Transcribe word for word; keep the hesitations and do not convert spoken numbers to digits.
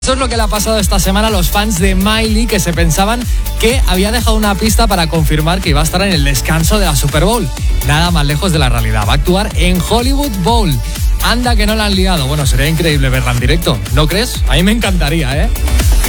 Eso es lo que le ha pasado esta semana a los fans de Miley, que se pensaban que había dejado una pista para confirmar que iba a estar en el descanso de la Super Bowl. Nada más lejos de la realidad. Va a actuar en Hollywood Bowl. Anda que no la han liado. Bueno, sería increíble verla en directo, ¿no crees? A mí me encantaría, ¿eh?